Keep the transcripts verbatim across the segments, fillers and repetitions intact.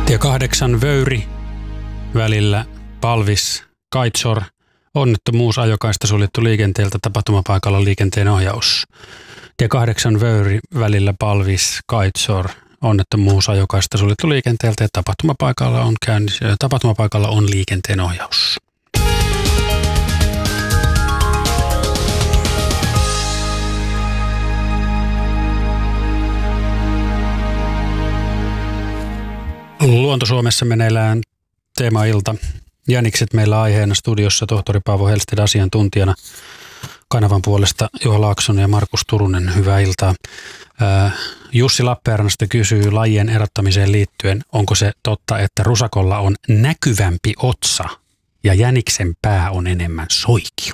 Tie kahdeksan Vöyri välillä Palvis Kaitsor. Onnettomuus, ajokaista suljettu liikenteeltä, tapahtumapaikalla liikenteen ohjaus. Tie kahdeksan Vöyri välillä Palvis Kaitsor. Onnettomuus, ajokaista suljettu liikenteeltä ja tapahtumapaikalla on käynnissä, tapahtumapaikalla on liikenteen ohjaus. Luonto-Suomessa meneillään teemailta. Jänikset meillä aiheena, studiossa tohtori Paavo Helsted asiantuntijana, kanavan puolesta Juha Laaksonen ja Markus Turunen. Hyvää iltaa. Jussi Lappeenrannasta kysyy lajien erottamiseen liittyen, onko se totta, että rusakolla on näkyvämpi otsa ja jäniksen pää on enemmän soikio?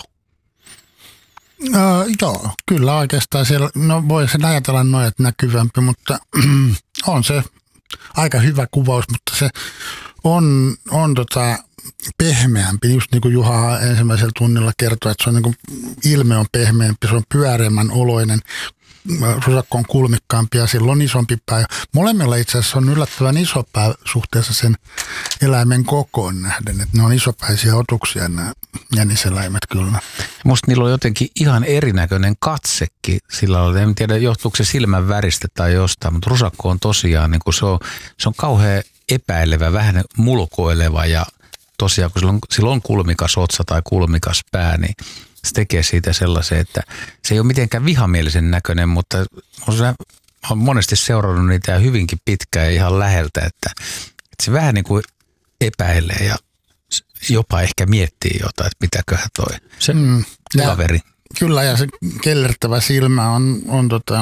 Öö, joo, kyllä oikeastaan siellä, no voi sen ajatella noin, että näkyvämpi, mutta on se aika hyvä kuvaus, mutta se on, on tota pehmeämpi, just niin kuin Juha ensimmäisellä tunnilla kertoi, että se on niin kuin, ilme on pehmeämpi, se on pyöreämmän oloinen, rusakko on kulmikkaampi ja sillä on isompi pää. Molemmilla itse asiassa on yllättävän iso pää suhteessa sen eläimen kokoon nähden, että ne on isopäisiä otuksia nämä jäniseläimet kyllä. Musta niillä on jotenkin ihan erinäköinen katsekin sillä lailla. En tiedä, johtuuko se silmän väristä tai jostain, mutta rusakko on tosiaan, niin kuin se, on, se on kauhean epäilevä, vähän mulkoileva ja tosiaan kun sillä on, sillä on kulmikas otsa tai kulmikas pää, niin se tekee siitä sellaisen, että se ei ole mitenkään vihamielisen näköinen, mutta olen monesti seurannut niitä hyvinkin pitkään ja ihan läheltä, että, että se vähän niin kuin epäilee ja jopa ehkä miettii jotain, että mitäköhän toi se mm, kaveri. Kyllä, ja se kellertävä silmä on, on, tota,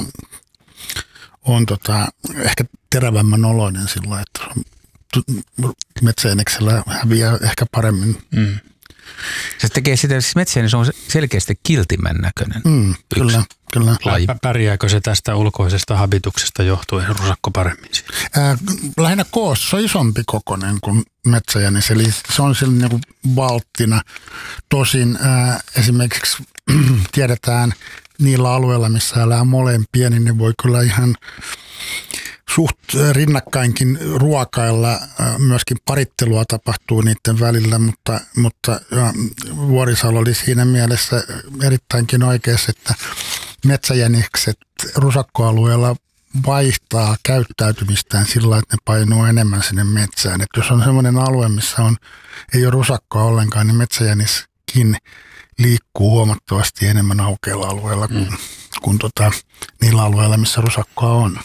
on tota, ehkä terävämmän oloinen sillä, että metsäjäniksellä häviää ehkä paremmin. Mm. Se tekee sitä, siis metsäjänis se on selkeästi kiltimän näköinen. Mm, kyllä, kyllä. Laji. Pärjääkö se tästä ulkoisesta habituksesta johtuen rusakko paremmin? Ää, lähinnä koossa se on isompi kokoinen kuin metsäjänis, eli se on sillä niin kuin valttina. Tosin ää, esimerkiksi tiedetään niillä alueilla, missä elää molempia, niin ne voi kyllä ihan suht rinnakkainkin ruokailla, myöskin parittelua tapahtuu niiden välillä, mutta, mutta Vuorisalo oli siinä mielessä erittäinkin oikeassa, että metsäjänikset rusakkoalueella vaihtaa käyttäytymistään sillä, että ne painuu enemmän sinne metsään. Että jos on sellainen alue, missä on, ei ole rusakkoa ollenkaan, niin metsäjäniskin liikkuu huomattavasti enemmän aukealla alueella kuin, mm. kuin tota, niillä alueilla, missä rusakkoa on.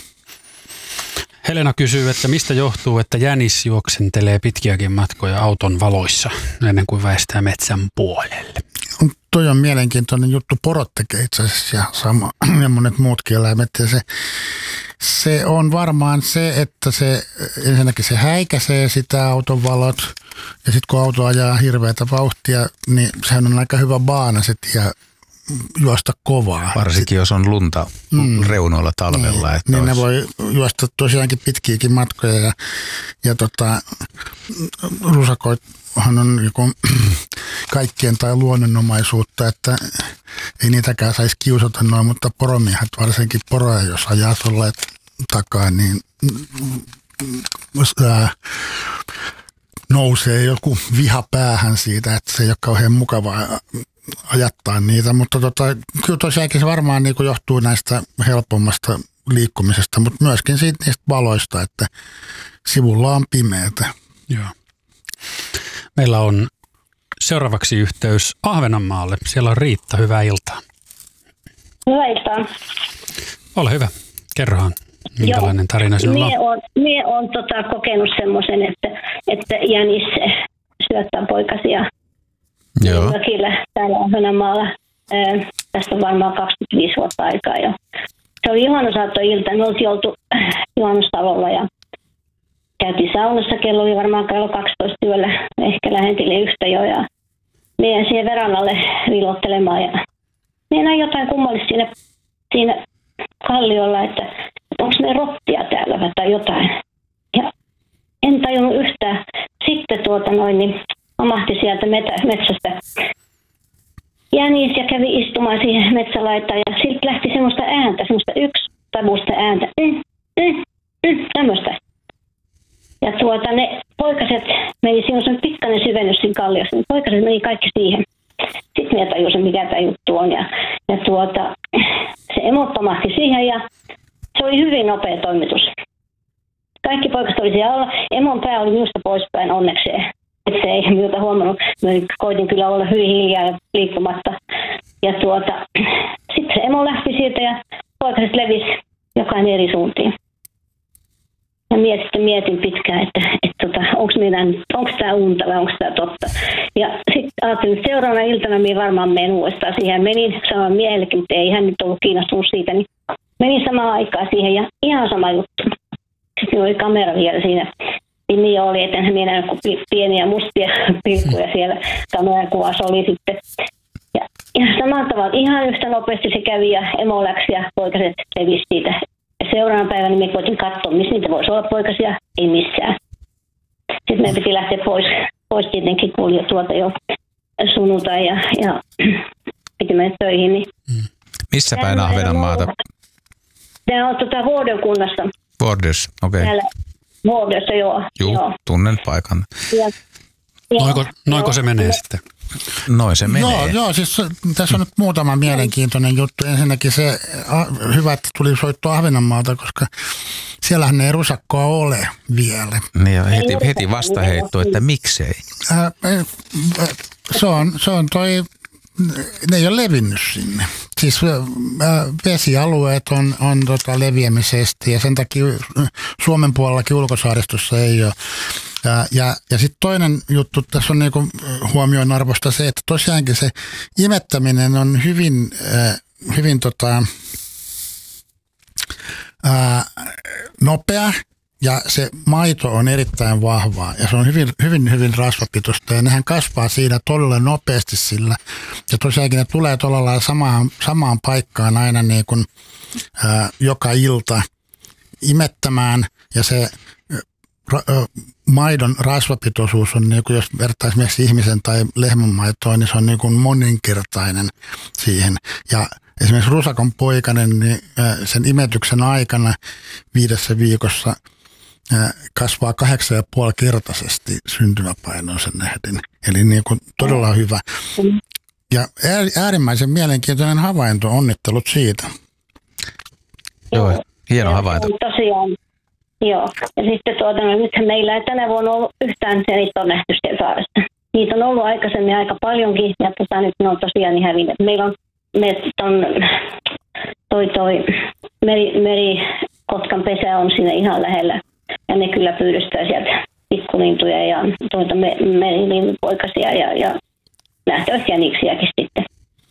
Helena kysyy, että mistä johtuu, että jänis juoksentelee pitkiäkin matkoja auton valoissa ennen kuin väistää metsän puolelle? Toi on mielenkiintoinen juttu. Porot tekee itse asiassa ja, sama, ja monet muutkin eläimet. Ja se, se on varmaan se, että se ensinnäkin se häikäisee sitä auton valot. Ja sitten kun auto ajaa hirveätä vauhtia, niin sehän on aika hyvä baana se tie juosta kovaa. Varsinkin jos on lunta mm. reunoilla talvella. Niin, että niin olisi... ne voi juosta tosiaankin pitkiäkin matkoja ja, ja tota, rusakoithan on joku kaikkien tai luonnonomaisuutta, että ei niitäkään saisi kiusata noin, mutta poromiehet varsinkin poroja, jos ajaa tuolla takaa, niin ää, nousee joku viha päähän siitä, että se ei ole kauhean mukavaa ajattaa niitä, mutta tota, kyllä tosiaankin se varmaan niin kuin johtuu näistä helpommasta liikkumisesta, mutta myöskin siitä niistä valoista, että sivulla on pimeätä. Joo. Meillä on seuraavaksi yhteys Ahvenanmaalle. Siellä on Riitta. Hyvää iltaa. Hyvää iltaa. Ole hyvä. Kerrohan, minkälainen Joo. tarina sinulla on. Mie on, mie on tota, kokenut semmoisen, että, että jänis syöttää poikasia. Joo. Mökillä täällä Ahvenanmaalla. Tästä on varmaan kaksikymmentäviisi vuotta aikaa jo. Se oli juhannusaattoilta. Me oltiin oltu juhannustalolla ja käytiin saunassa. Kello oli varmaan kello kaksitoista yöllä. Ehkä lähentille yhtä jo. Ja meidän siihen verannalle vilottelemaan. Ja me näin jotain kummallista siinä, siinä kalliolla, että, että onko ne rottia täällä tai jotain. Ja en tajunnut yhtään. Sitten tuota noin, niin amahti sieltä metsästä jänis ja kävi istumaan siihen metsälaitaan ja siltä lähti semmoista ääntä, semmoista yksi tavusta ääntä, mm, mm, mm, tämmöistä. Ja Ja tuota, ne poikaset meni, siinä on sen pikkainen syvennys siinä kalliossa, niin poikaset meni kaikki siihen. Sitten minä tajusin, mikä tämä juttu on. Ja, ja tuota, se emo pamahti siihen ja se oli hyvin nopea toimitus. Kaikki poikaset oli siellä alla. Emon pää oli minusta poispäin onnekseen. Että se ei minulta huomannut. Mä koitin kyllä olla hyvin hiljaa ja liikkumatta. Ja tuota, sitten se emo lähti siitä ja poikaset levisi jokainen eri suuntiin. Ja mietin, sitten mietin pitkään, että, että, että onko tämä unta vai onko tämä totta. Ja sitten ajattelin, että seuraavana iltana minä varmaan menen uudestaan siihen. Menin saman miehellekin, mutta ei hän nyt ollut kiinnostunut siitä. Niin menin samaan aikaan siihen ja ihan sama juttu. Sitten oli kamera vielä siinä. Niin oli, että enhän minä näin, kun pieniä mustia pilkkuja siellä kameran kuvassa oli sitten. Ja ihan samalla tavalla, ihan yhtä nopeasti se kävi ja emo läksi ja poikaset levisi siitä. Seuraavana päivänä me koitin katsoa, missä niitä voisi olla poikasia, ei missään. Sitten meidän piti lähteä pois, pois tietenkin, kun oli jo tuota jo sunnuntai ja, ja piti mennä töihin. Niin. Missä päin Ahvenanmaata? Tämä on tuota Vuodon kunnassa. Vuodessa, okei. Okay. Vuodessa, joo. Juu, joo, tunnen paikan. Ja, ja, noinko noinko se menee ja, sitten? Noin se menee. Joo, joo, siis tässä on nyt muutama mielenkiintoinen juttu. Ensinnäkin se hyvä, että tuli soitto Ahvenanmaalta, koska siellähän ei rusakkoa ole vielä. Niin ja heti, heti vastaheitto, että miksei? Ää, se, on, se on toi, ne ei ole levinnyt sinne. Siis ää, vesialueet on, on tota leviämisesti ja sen takia Suomen puolellakin ulkosaaristossa ei ole. Ja, ja, ja sitten toinen juttu, tässä on niinku huomioon arvosta se, että tosiaankin se imettäminen on hyvin, äh, hyvin tota, äh, nopea ja se maito on erittäin vahvaa ja se on hyvin, hyvin, hyvin rasvapitoista ja nehän kasvaa siinä todella nopeasti sillä. Ja tosiaankin ne tulee todella samaan, samaan paikkaan aina niin kuin, äh, joka ilta imettämään ja se Ra- maidon rasvapitoisuus on, niin kuin jos vertaa esimerkiksi ihmisen tai lehmän maitoa, niin se on niin kuin moninkertainen siihen. Ja esimerkiksi rusakon poikanen, niin sen imetyksen aikana viidessä viikossa kasvaa kahdeksan ja puoli kertaisesti syntymäpainoisen nähden. Eli niin kuin todella hyvä. Ja äärimmäisen mielenkiintoinen havainto, onnittelut siitä. Joo, hieno havainto. Tosiaan. Joo, ja sitten tuota, no, nythän meillä ei tänä vuonna ollut yhtään, ja niitä on nähty siellä saaressa. Niitä on ollut aikaisemmin aika paljonkin, ja tota, nyt ne on tosiaan niin hävinneet. Meillä on, me, on toi, toi meri, merikotkan pesä on siinä ihan lähellä, ja ne kyllä pyydystää sieltä pikkulintuja ja tuota me, merilintupoikasia ja, ja nähtävästi jäniksiäkin sitten.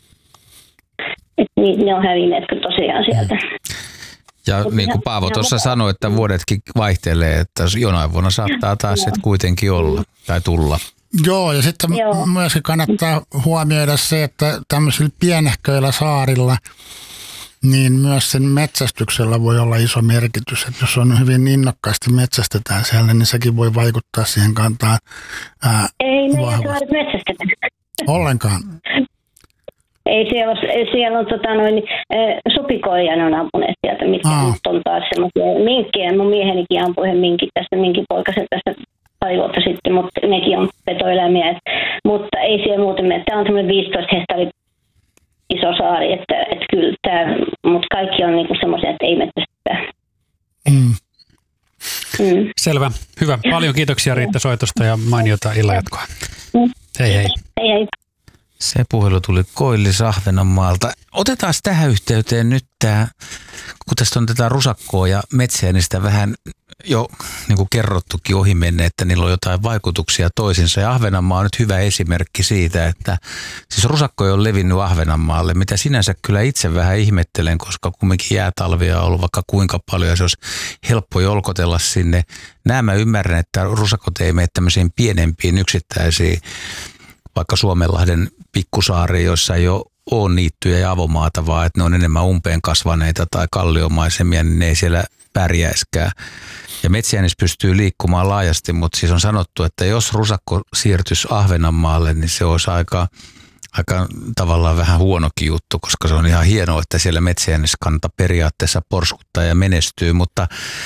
Et niin, ne on hävinneet kyllä tosiaan sieltä. Ja niin kuin Paavo tuossa sanoi, että vuodetkin vaihtelee, että jonain vuonna saattaa taas sitten kuitenkin olla tai tulla. Joo, ja sitten Joo. myöskin kannattaa huomioida se, että tämmöisillä pienehköillä saarilla, niin myös sen metsästyksellä voi olla iso merkitys. Että jos on hyvin innokkaasti metsästetään siellä, niin sekin voi vaikuttaa siihen kantaan ää, Ei meidän saaret metsästetä. Ollenkaan. Ei siellä ole, siellä on tota noin, supikoja, ne on ampuneet sieltä, mitkä Aa. nyt on taas semmoisia minkkejä. Mun miehenikin ampui yhden minkin tästä, minkipoikasen tästä pari vuotta sitten, mutta nekin on petoeläimiä. Et, mutta ei siellä muuten mene. Tämä on semmoinen viisitoista hehtaarin iso saari, että, että kyllä tämä, mutta kaikki on niinku semmoisia, että ei metsästetä. Mm. Mm. Selvä. Hyvä. Paljon kiitoksia Riitta soitosta ja mainiota illanjatkoa. Mm. Hei hei. Hei hei. Se puhelu tuli Koillis Ahvenanmaalta. Otetaan tähän yhteyteen nyt tämä, kun tästä on tätä rusakkoa ja metsäjänistä vähän jo niin kuin kerrottukin ohi menne, että niillä on jotain vaikutuksia toisinsa. Ja Ahvenanmaa on nyt hyvä esimerkki siitä, että siis rusakko on levinnyt Ahvenanmaalle, mitä sinänsä kyllä itse vähän ihmettelen, koska kumminkin jäätalvia on ollut vaikka kuinka paljon ja se olisi helppo jolkotella sinne. Nämä mä ymmärrän, että rusakot ei mene tämmöisiin pienempiin yksittäisiin, vaikka Suomenlahden pikkusaariin, joissa ei ole, ole niittyjä ja avomaata, vaan että ne on enemmän umpeen kasvaneita tai kalliomaisemmia, niin ne ei siellä pärjäiskään. Ja metsäjänis pystyy liikkumaan laajasti, mutta siis on sanottu, että jos rusakko siirtyisi Ahvenanmaalle, niin se olisi aika, aika tavallaan vähän huonokin juttu, koska se on ihan hienoa, että siellä metsäjäniskanta periaatteessa porskuttaa ja menestyy, mutta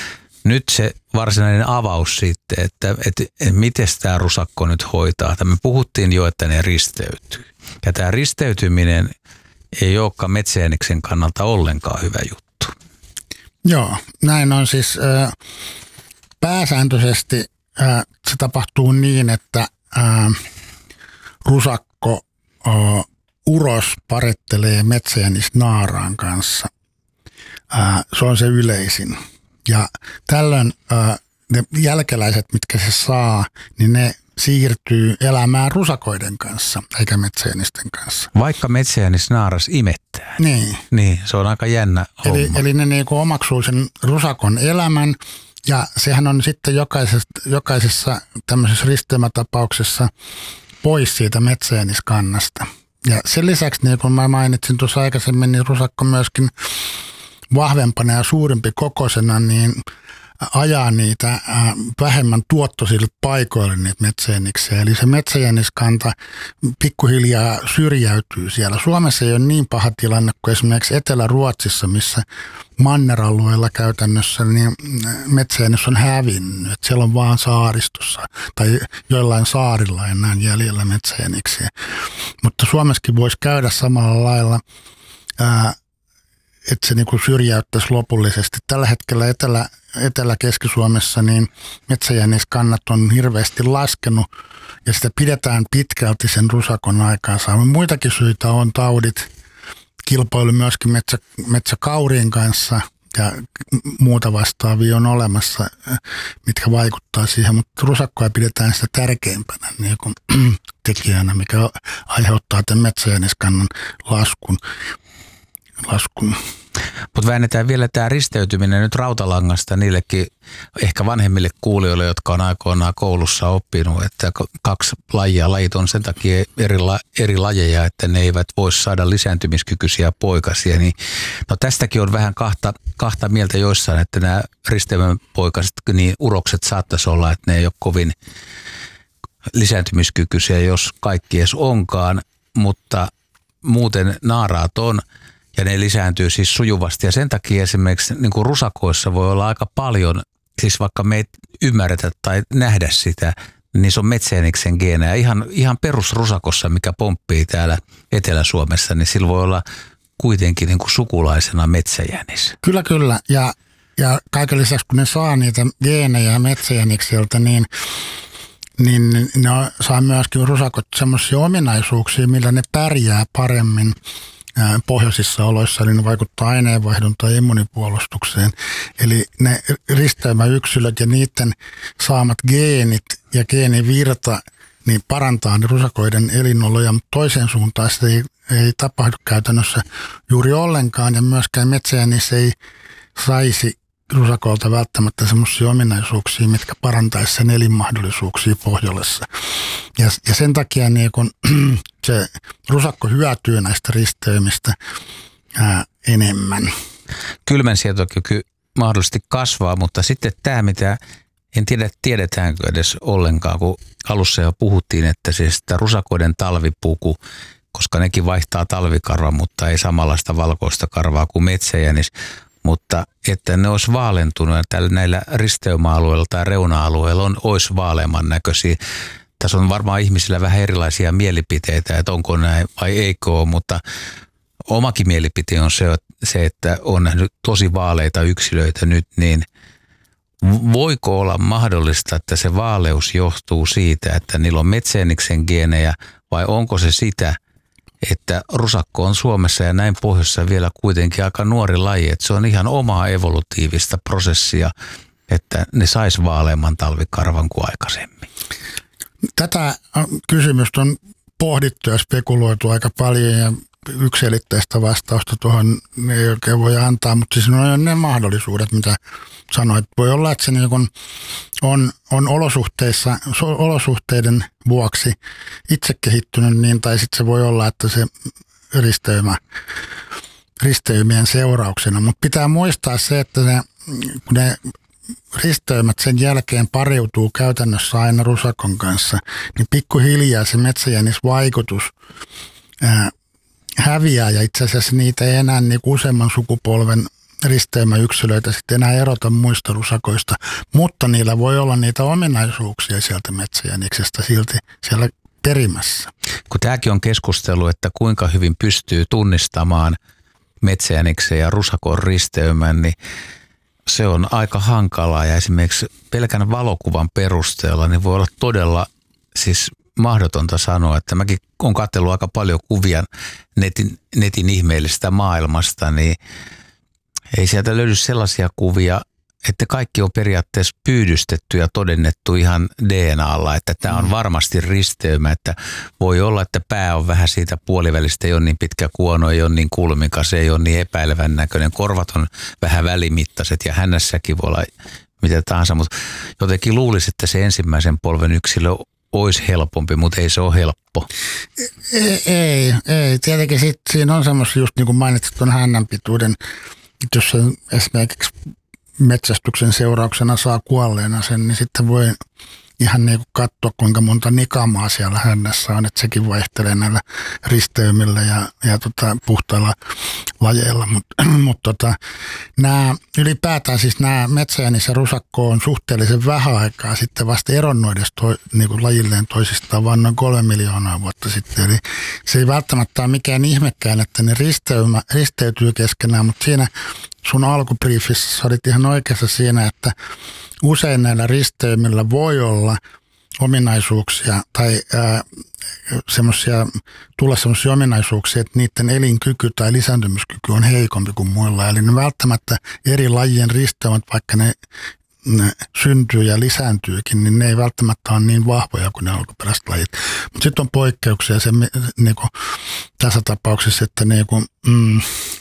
Nyt se varsinainen avaus sitten, että, että, että miten tämä rusakko nyt hoitaa. Me puhuttiin jo, että ne risteytyy. Ja tämä risteytyminen ei olekaan metsäjäniksen kannalta ollenkaan hyvä juttu. Joo, näin on siis äh, pääsääntöisesti äh, se tapahtuu niin, että äh, rusakko äh, uros parettelee metsäjänis naaraan kanssa. Äh, se on se yleisin. Ja tällöin äh, ne jälkeläiset, mitkä se saa, niin ne siirtyy elämään rusakoiden kanssa, eikä metsäjänisten kanssa. Vaikka metsäjänis naaras imettää. Niin. Niin, se on aika jännä homma. Eli, eli ne niinku omaksuu sen rusakon elämän, ja sehän on sitten jokaisessa, jokaisessa tämmöisessä risteymätapauksessa pois siitä metsäjäniskannasta. Ja sen lisäksi, niin kuin mä mainitsin tuossa aikaisemmin, niin rusakko myöskin vahvempana ja suurempi kokoisena, niin ajaa niitä vähemmän tuottoisille paikoille niitä metsäjäniksiä. Eli se metsäjäniskanta pikkuhiljaa syrjäytyy siellä. Suomessa ei ole niin paha tilanne kuin esimerkiksi Etelä-Ruotsissa, missä manneralueella käytännössä niin metsäjänis on hävinnyt. Että siellä on vaan saaristossa tai joillain saarilla enää jäljellä metsäjäniksiä. Mutta Suomessakin voisi käydä samalla lailla, ää, että se niinku syrjäyttäisi lopullisesti. Tällä hetkellä Etelä, Etelä-Keski-Suomessa niin metsäjäniskannat on hirveästi laskenut ja sitä pidetään pitkälti sen rusakon aikaansaama. Muitakin syitä on taudit, kilpailu myöskin metsä, metsäkaurien kanssa ja muuta vastaavia on olemassa, mitkä vaikuttaa siihen, mutta rusakkoa pidetään sitä tärkeimpänä niin kuin tekijänä, mikä aiheuttaa tämän metsäjäniskannan laskun. laskun. Mutta väännetään vielä tämä risteytyminen nyt rautalangasta niillekin ehkä vanhemmille kuulijoille, jotka on aikoinaan koulussa oppinut, että kaksi lajia, lajit on sen takia eri, la, eri lajeja, että ne eivät voi saada lisääntymiskykyisiä poikasia. Niin, no tästäkin on vähän kahta, kahta mieltä joissain, että nämä risteymän poikaset, niin urokset saattaisi olla, että ne ei ole kovin lisääntymiskykyisiä, jos kaikki edes onkaan, mutta muuten naaraat on. Ja ne lisääntyy siis sujuvasti ja sen takia esimerkiksi niin kuin rusakoissa voi olla aika paljon, siis vaikka me ei ymmärretä tai nähdä sitä, niin se on metsäjäniksen geenejä. Ihan, ihan perusrusakossa, mikä pomppii täällä Etelä-Suomessa, niin sillä voi olla kuitenkin niin kuin sukulaisena metsäjänis. Kyllä, kyllä. Ja, ja kaiken lisäksi, kun ne saa niitä geenejä metsäjänikseltä, niin, niin ne saa myöskin rusakot semmoisia ominaisuuksia, millä ne pärjää paremmin pohjoisissa oloissa, niin ne vaikuttaa aineenvaihduntaan ja immunipuolustukseen. Eli ne risteymäyksilöt ja niiden saamat geenit ja geenivirta niin parantaa ne rusakoiden elinoloja, mutta toiseen suuntaan se ei, ei tapahdu käytännössä juuri ollenkaan ja myöskään metsäjänis ei saisi rusakolta välttämättä semmoisia ominaisuuksia, mitkä parantaisi sen elinmahdollisuuksia Pohjolassa. Ja, ja sen takia niin kun se rusakko hyötyy näistä risteymistä ää, enemmän. Kylmänsietokyky mahdollisesti kasvaa, mutta sitten tämä, mitä en tiedä, tiedetäänkö edes ollenkaan, kun alussa jo puhuttiin, että siis sitä rusakoiden talvipuku, koska nekin vaihtaa talvikarvaa, mutta ei samanlaista valkoista karvaa kuin metsäjänis, mutta että ne olisi vaalentunut ja tällä näillä risteymäalueilla tai reuna-alueilla on, olisi vaaleamman näköisiä. Tässä on varmaan ihmisillä vähän erilaisia mielipiteitä, että onko näin vai eikö ole, mutta omakin mielipite on se, se, että on nähnyt tosi vaaleita yksilöitä nyt, niin voiko olla mahdollista, että se vaaleus johtuu siitä, että niillä on metsäjäniksen geenejä vai onko se sitä, että rusakko on Suomessa ja näin pohjoisessa vielä kuitenkin aika nuori laji, että se on ihan omaa evolutiivista prosessia, että ne sais vaaleamman talvikarvan kuin aikaisemmin. Tätä kysymystä on pohdittu ja spekuloitu aika paljon ja yksiselitteistä vastausta tuohon ei oikein voi antaa, mutta siis on ne mahdollisuudet, mitä sanoit. Voi olla, että se niin kun on, on olosuhteissa, olosuhteiden vuoksi itse kehittynyt niin, tai sitten se voi olla, että se risteymä, risteymien seurauksena. Mutta pitää muistaa se, että ne, kun ne risteymät sen jälkeen pariutuu käytännössä aina rusakon kanssa, niin pikkuhiljaa se metsäjänisvaikutus ää, häviää ja itse asiassa niitä ei enää niin useamman sukupolven risteymäyksilöitä sitten enää erota muista rusakoista, mutta niillä voi olla niitä ominaisuuksia sieltä metsäjäniksestä silti siellä perimässä. Kun tämäkin on keskustelu, että kuinka hyvin pystyy tunnistamaan metsäjäniksen ja rusakon risteymän, niin se on aika hankalaa ja esimerkiksi pelkän valokuvan perusteella niin voi olla todella siis mahdotonta sanoa, että mäkin olen katsellut aika paljon kuvia netin, netin ihmeellisestä maailmasta, niin ei sieltä löydy sellaisia kuvia, että kaikki on periaatteessa pyydystetty ja todennettu ihan D N A:lla, että tämä on varmasti risteymä, että voi olla, että pää on vähän siitä puolivälistä, ei ole niin pitkä kuono, ei ole niin kulmikas, ei ole niin epäilevän näköinen, korvat on vähän välimittaiset ja hännässäkin voi olla mitä tahansa, mutta jotenkin luulisi, että se ensimmäisen polven yksilö olisi helpompi, mutta ei se ole helppo. Ei, ei, ei. Tietenkin sit, siinä on semmoista, just niin kuin mainitsit tuon hännän pituuden, jos se esimerkiksi metsästyksen seurauksena saa kuolleena sen, niin sitten voi ihan niin kuin katsoa, kuinka monta nikamaa siellä hännässä on, että sekin vaihtelee näillä risteymillä ja, ja tota, puhtailla lajeilla. Mutta mut tota, nämä, ylipäätään siis nämä metsäjänis ja rusakko on suhteellisen vähän aikaa sitten vasta eronnut edes to, niin kuin lajilleen toisistaan, vaan noin kolme miljoonaa vuotta sitten. Eli se ei välttämättä ole mikään ihmekään, että ne risteymä, risteytyy keskenään, mutta siinä sun alkubriifissä olit ihan oikeassa siinä, että usein näillä risteymillä voi olla ominaisuuksia tai semmoisia, tulla semmoisia ominaisuuksia, että niiden elinkyky tai lisääntymiskyky on heikompi kuin muilla. Eli ne välttämättä eri lajien risteymät, vaikka ne, ne syntyy ja lisääntyykin, niin ne ei välttämättä ole niin vahvoja kuin ne alkuperäiset lajit. Mutta sitten on poikkeuksia se, niinku, tässä tapauksessa, että niinku, mm,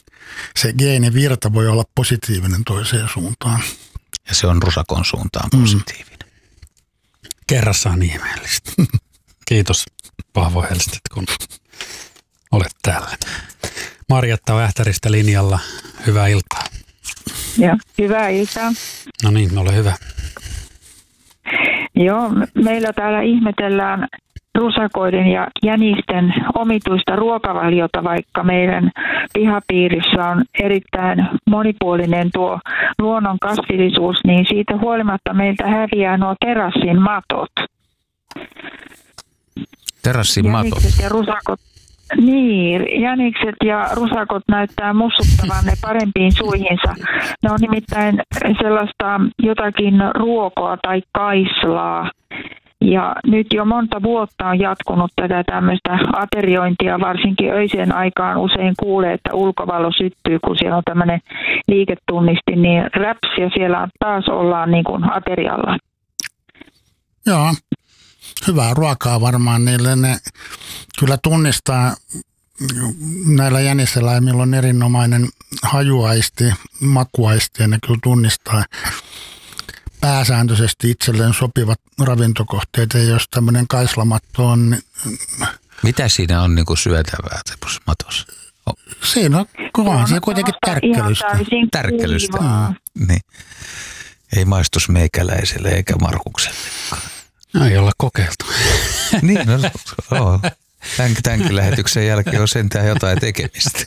se geenivirta voi olla positiivinen toiseen suuntaan. Ja se on rusakon suuntaan positiivinen. Mm. Kerrassaan ihmeellistä. Kiitos Paavo Hellstedt, kun olet täällä. Marjatta on Ähtäristä linjalla. Hyvää iltaa. Joo, hyvää iltaa. No niin, ole hyvä. Joo, meillä täällä ihmetellään rusakoiden ja jänisten omituista ruokavaliota, vaikka meidän pihapiirissä on erittäin monipuolinen tuo luonnon kasvillisuus, niin siitä huolimatta meiltä häviää nuo terassin matot. Terassin matot? Jänikset ja rusakot. Niin, jänikset ja rusakot näyttää mussuttavan ne parempiin suihinsa. Ne on nimittäin sellaista jotakin ruokoa tai kaislaa. Ja nyt jo monta vuotta on jatkunut tätä tämmöistä ateriointia, varsinkin öiseen aikaan usein kuulee, että ulkovalo syttyy, kun siellä on tämmöinen liiketunnisti, niin räps ja siellä taas ollaan niin kuin aterialla. Joo, hyvää ruokaa varmaan niille. Ne kyllä tunnistaa, näillä jäniseläimillä on erinomainen hajuaisti, makuaisti ja ne kyllä tunnistaa pääsääntöisesti itselleen sopivat ravintokohteet, ja jos tämmöinen kaislamatto on... Niin mitä siinä on niin kuin syötävää matossa? Oh. Siinä on, kunhan se kuitenkin tärkkelystä. Tärkkelystä, niin. Ei maistus meikäläiselle eikä Markukselle. No, ei olla kokeiltu. Niin, no, oh. Tän, tämänkin lähetyksen jälkeen on sentään jotain tekemistä.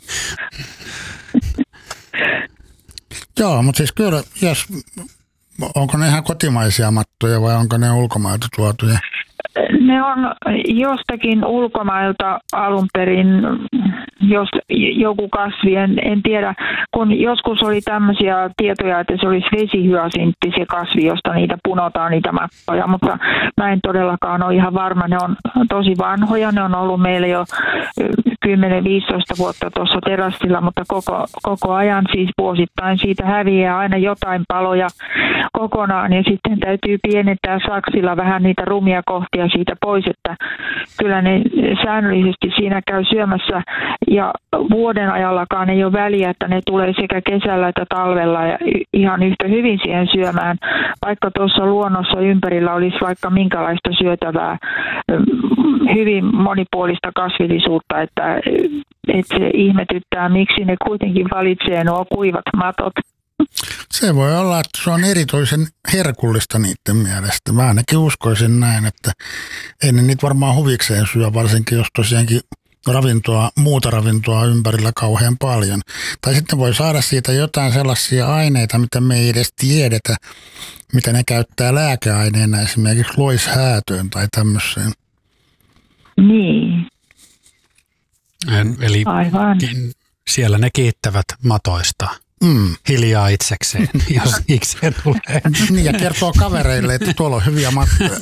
Joo, mutta siis kyllä, jos... Onko ne ihan kotimaisia mattoja vai onko ne ulkomailta tuotuja? Ne on jostakin ulkomailta alun perin, jos joku kasvi, en, en tiedä, kun joskus oli tämmöisiä tietoja, että se olisi vesihyasintti se kasvi, josta niitä punotaan niitä mattoja, mutta mä en todellakaan ole ihan varma, ne on tosi vanhoja, ne on ollut meillä jo kymmenen viisitoista vuotta tuossa terassilla, mutta koko, koko ajan siis vuosittain siitä häviää aina jotain paloja kokonaan ja sitten täytyy pienentää saksilla vähän niitä rumia kohtia siitä pois, että kyllä ne säännöllisesti siinä käy syömässä ja vuoden ajallakaan ei ole väliä, että ne tulee sekä kesällä että talvella ja ihan yhtä hyvin siihen syömään, vaikka tuossa luonnossa ympärillä olisi vaikka minkälaista syötävää, hyvin monipuolista kasvillisuutta, että, että se ihmetyttää, miksi ne kuitenkin valitsee nuo kuivat matot. Se voi olla, että se on erityisen herkullista niiden mielestä. Mä ainakin uskoisin näin, että ei ne niitä varmaan huvikseen syö, varsinkin jos tosiaankin ravintoa, muuta ravintoa ympärillä kauhean paljon. Tai sitten voi saada siitä jotain sellaisia aineita, mitä me ei edes tiedetä, mitä ne käyttää lääkeaineena, esimerkiksi loishäätöön tai tämmöiseen. Niin. Eli Aivan. siellä ne kiittävät matoista. Mm. Hiljaa itsekseen, jos ikseen tulee. Niin, ja kertoo kavereille, että tuolla on hyviä matkoja.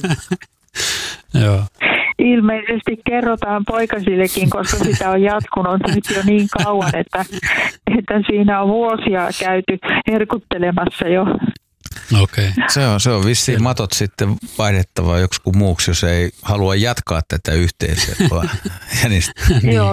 Joo. Ilmeisesti kerrotaan poikasillekin, koska sitä on jatkunut nyt jo niin kauan, että, että siinä on vuosia käyty herkuttelemassa jo. Okay. Se on, se on vissiin matot sitten vaihdettava joksikin muuksi, jos ei halua jatkaa tätä yhteisöä. niin. Joo.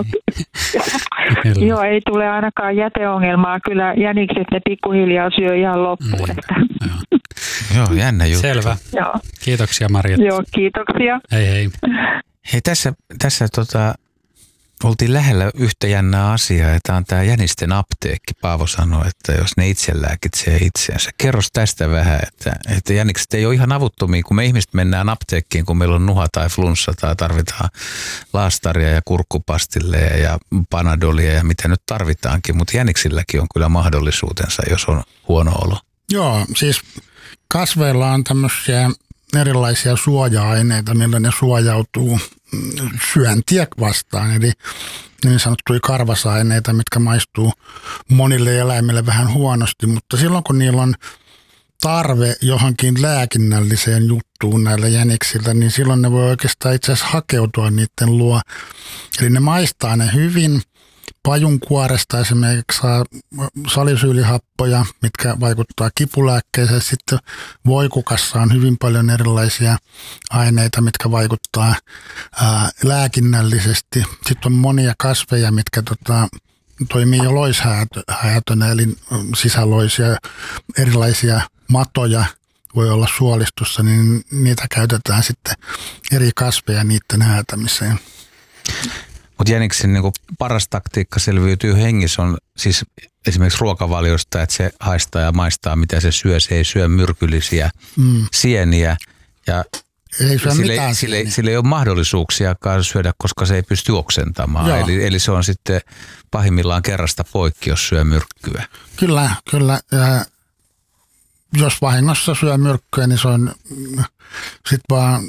Joo, ei tule ainakaan jäteongelmaa. Kyllä jänikset ne pikkuhiljaa syö ihan loppuun. Niin. Että. Joo. Joo, jännä juttu. Selvä. Joo. Kiitoksia Marjatta. Joo, kiitoksia. Hei hei. Hei, tässä, tässä tota, oltiin lähellä yhtä jännää asiaa, ja tämä on tämä jänisten apteekki. Paavo sanoi, että jos ne itse lääkitsee itseänsä. Kerros tästä vähän, että, että jänikset ei ole ihan avuttomia, kun me ihmiset mennään apteekkiin, kun meillä on nuha tai flunssa tai tarvitaan laastaria ja kurkkupastilleja ja panadolia ja mitä nyt tarvitaankin, mutta jäniksilläkin on kyllä mahdollisuutensa, jos on huono olo. Joo, siis kasveilla on tämmöisiä erilaisia suoja-aineita, millä ne suojautuu syöntiä vastaan. Eli niin sanottuja karvasaineita, mitkä maistuu monille eläimille vähän huonosti, mutta silloin kun niillä on tarve johonkin lääkinnälliseen juttuun näillä jäniksiltä, niin silloin ne voi oikeastaan itse asiassa hakeutua niiden luo. Eli ne maistaa ne hyvin. Pajunkuoresta esimerkiksi saa salisyylihappoja, mitkä vaikuttaa kipulääkkeeseen. Sitten voikukassa on hyvin paljon erilaisia aineita, mitkä vaikuttaa ää, lääkinnällisesti. Sitten on monia kasveja, mitkä tota, toimii jo loishäätönä, eli sisäloisia erilaisia matoja voi olla suolistossa, niin niitä käytetään sitten eri kasveja niiden häätämiseen. Mutta jäniksen niin paras taktiikka selviytyy hengissä on siis esimerkiksi ruokavaliosta, että se haistaa ja maistaa, mitä se syö. Se ei syö myrkyllisiä mm. sieniä ja ei syö sille, mitään sille, sille ei ole mahdollisuuksiakaan syödä, koska se ei pysty oksentamaan. Eli, eli se on sitten pahimmillaan kerrasta poikki, jos syö myrkkyä. Kyllä, kyllä. Ja jos vahingossa syö myrkkyä, niin se on sitten vaan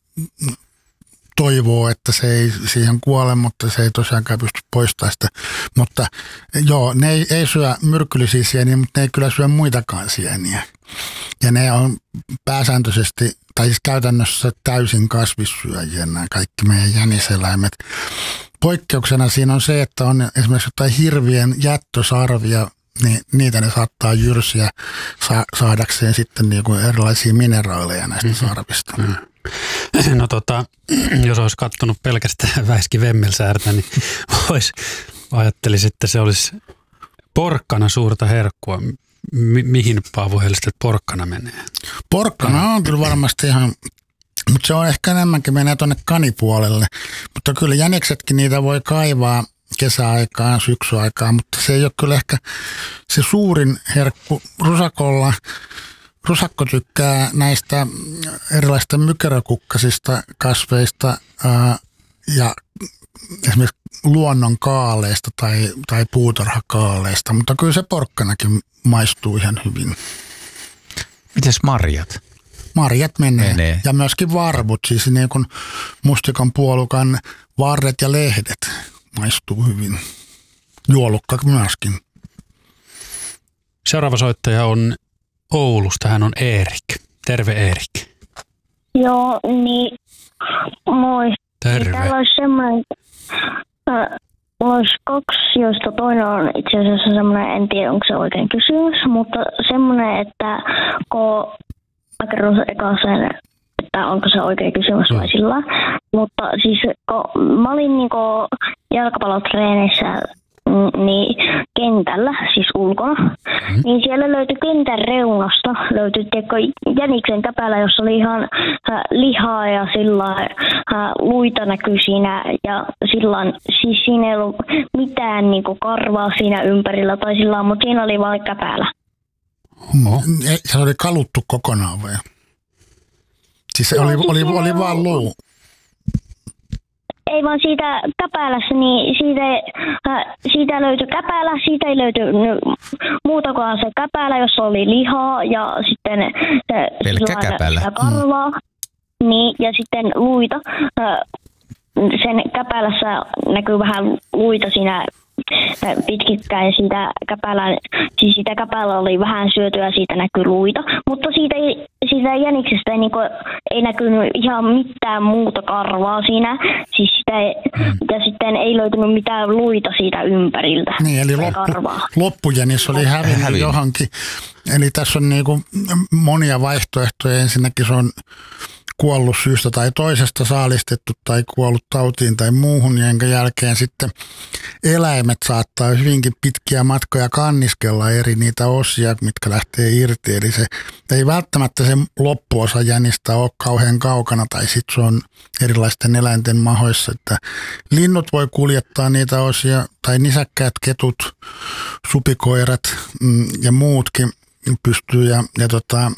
toivoo, että se ei siihen kuole, mutta se ei tosiaankaan pysty poistamaan sitä. Mutta joo, ne ei, ei syö myrkyllisiä sieniä, mutta ne ei kyllä syö muitakaan sieniä. Ja ne on pääsääntöisesti, tai siis käytännössä täysin kasvissyöjiä nämä kaikki meidän jäniseläimet. Poikkeuksena siinä on se, että on esimerkiksi jotain hirvien jättösarvia, niin niitä ne saattaa jyrsiä sa- saadakseen sitten niinku erilaisia mineraaleja näistä mm-hmm. sarvista. Mm-hmm. No tota, jos olisi kattonut pelkästään Väiski Vemmelsäärtä, niin vois, ajattelisin, että se olisi porkkana suurta herkkua. Mi- mihin Paavo Hellstedt porkkana menee? Porkkana on kyllä varmasti ihan, mutta se on ehkä enemmänkin menee tuonne kanipuolelle. Mutta kyllä jäniksetkin niitä voi kaivaa kesäaikaan, syksyaikaan, mutta se ei ole kyllä ehkä se suurin herkku rusakolla. Rusakko tykkää näistä erilaisista mykerökukkasista kasveista ää, ja esimerkiksi luonnon kaaleista tai, tai puutarhakaaleista, mutta kyllä se porkkanakin maistuu ihan hyvin. Mites marjat? Marjat menee. menee. Ja myöskin varvut, siis niin kuin mustikon puolukan varret ja lehdet maistuu hyvin. Juolukka myöskin. Seuraava soittaja on Oulusta, hän on Eerik. Terve Eerik. Joo, niin moi. Terve. Täällä olisi semmoinen, äh, olisi kaksi, joista toinen on itse asiassa semmoinen, en tiedä onko se oikein kysymys, mutta semmoinen, että kun mä kerron eka sen, että onko se oikein kysymys vai sillä. Mutta siis kun mä olin niinku jalkapallotreeneissä niin kentällä, siis ulkona, mm-hmm. niin siellä löytyi kentän reunasta, löytyi tiedätkö, jäniksen käpälä, jossa oli ihan äh, lihaa ja sillä äh, luita näkyi siinä ja sillä siis siinä ei ollut mitään niinku karvaa siinä ympärillä tai sillä, mutta siinä oli vain käpälä. No. Se oli kaluttu kokonaan vai? Siis se oli, oli, oli vaan luu. ei vaan siitä käpälässä, niin siitä, äh, siitä löytyi käpälä, siitä ei löytynyt muuta kuin se käpälä, jossa oli lihaa ja sitten äh, pelkkä käpälä. Karvaa, mm. niin, ja sitten luita. Äh, sen käpälässä näkyy vähän luita siinä pitkittäin siitä käpälän, siis siitä käpällä oli vähän syötyä ja siitä näkyy luita, mutta siitä, ei, siitä jäniksestä ei, niin kuin, ei näkynyt ihan mitään muuta karvaa siinä, siis sitä ei, mm. ja sitten ei löytynyt mitään luita siitä ympäriltä. Niin, eli loppu, loppujänis oli hävinnyt Hävin. johonkin, eli tässä on niin kuin monia vaihtoehtoja, ensinnäkin se on kuollut syystä tai toisesta, saalistettu tai kuollut tautiin tai muuhun, jonka jälkeen sitten eläimet saattaa hyvinkin pitkiä matkoja kanniskella eri niitä osia, mitkä lähtee irti. Eli se ei välttämättä se loppuosa jänistä ole kauhean kaukana tai sitten se on erilaisten eläinten mahoissa. Että linnut voi kuljettaa niitä osia tai nisäkkäät, ketut, supikoirat mm, ja muutkin pystyy ja, ja tota,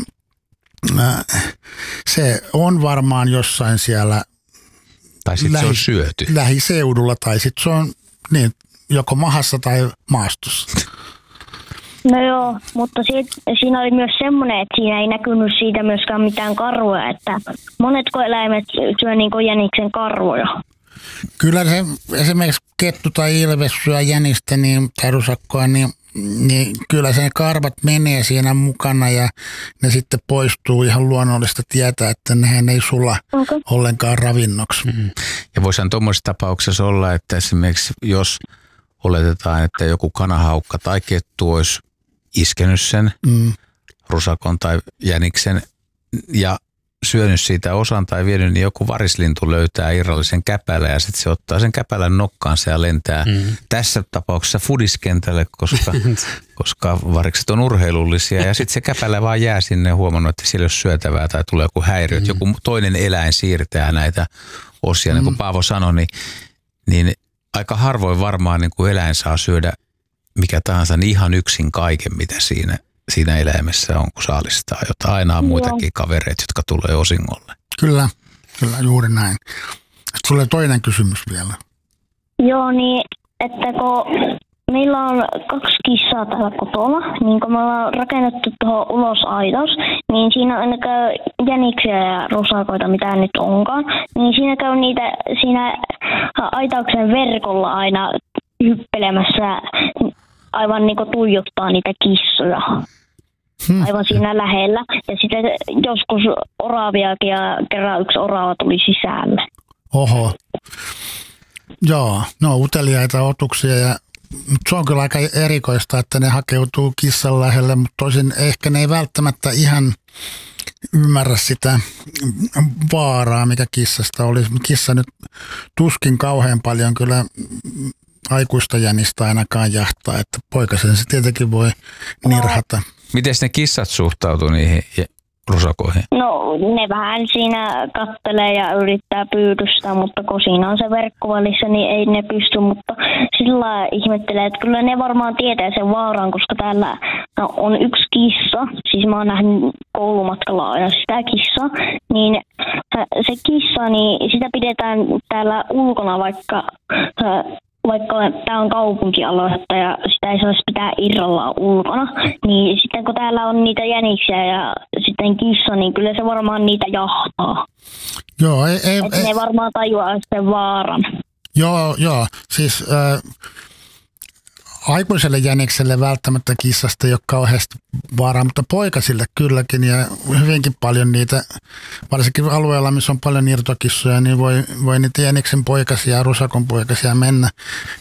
se on varmaan jossain siellä tai sitten se on syöty lähiseudulla tai sitten se on niin, joko mahassa tai maastossa. No joo, mutta siitä, siinä oli myös semmoinen, että siinä ei näkynyt siitä myöskään mitään karvoja, että monetko eläimet syö niin kuin jäniksen karvoja? Kyllä se esimerkiksi kettu tai ilves syö jänistä niin, tai rusakkoa, niin niin kyllä sen karvat menee siinä mukana ja ne sitten poistuu ihan luonnollista tietää, että nehän ei sula okay. ollenkaan ravinnoksi. Mm-hmm. Ja voisihan tuommoisessa tapauksessa olla, että esimerkiksi jos oletetaan, että joku kanahaukka tai kettu olisi iskenyt sen mm. rusakon tai jäniksen ja syönyt siitä osan tai vienyt, niin joku varislintu löytää irrallisen käpälän ja sitten se ottaa sen käpälän nokkaansa ja lentää mm. tässä tapauksessa fudiskentälle, koska, koska varikset on urheilullisia ja sitten se käpälä vaan jää sinne huomannut, että siellä ei ole syötävää tai tulee joku häiriö, mm. joku toinen eläin siirtää näitä osia, mm. niin kuin Paavo sanoi, niin, niin aika harvoin varmaan niin kuin eläin saa syödä mikä tahansa niin ihan yksin kaiken, mitä siinä siinä eläimessä on, kun saalistaa, jota aina on muitakin kavereita, jotka tulee osingolle. Kyllä, kyllä, juuri näin. Sitten sulle toinen kysymys vielä. Joo, niin, että kun meillä on kaksi kissaa täällä kotona, niin kun me ollaan rakennettu tuohon ulos aitaus, niin siinä on käy jäniksiä ja rusakoita, mitä nyt onkaan, niin siinä käy niitä siinä aitauksen verkolla aina hyppelemässä, aivan niin kuin tuijottaa niitä kissoja. Hmm. Aivan siinä lähellä. Ja sitten joskus oraaviakin ja kerran yksi oraava tuli sisälle. Oho. Joo, no uteliaita otuksia. Ja, mutta se on kyllä aika erikoista, että ne hakeutuu kissan lähelle, mutta tosin ehkä ne ei välttämättä ihan ymmärrä sitä vaaraa, mikä kissasta olisi. Kissa nyt tuskin kauhean paljon kyllä aikuista jänistä ainakaan jahtaa, että poikasen se tietenkin voi nirhata. Miten ne kissat suhtautuu niihin rusakoihin? No ne vähän siinä kattelee ja yrittää pyydystä, mutta kun siinä on se verkko välissä, niin ei ne pysty, mutta sillä ihmettelee, että kyllä ne varmaan tietää sen vaaran, koska täällä on yksi kissa, siis mä oon nähnyt koulumatkalla aina sitä kissaa, niin se kissa, niin sitä pidetään täällä ulkona, vaikka vaikka tämä on kaupunkialuetta ja sitä ei saisi pitää irrallaan ulkona, niin sitten kun täällä on niitä jäniksiä ja sitten kissa, niin kyllä se varmaan niitä jahtaa. Joo, ei, ei, että ei. Ne varmaan tajuaa sen vaaran. Joo, joo. Siis äh, aikuiselle jänikselle välttämättä kissasta ei ole kauheasti vaaraa, mutta poikasille kylläkin ja hyvinkin paljon niitä, varsinkin alueella, missä on paljon irtokissoja, niin voi, voi niitä jäniksen poikasia ja rusakon poikasia mennä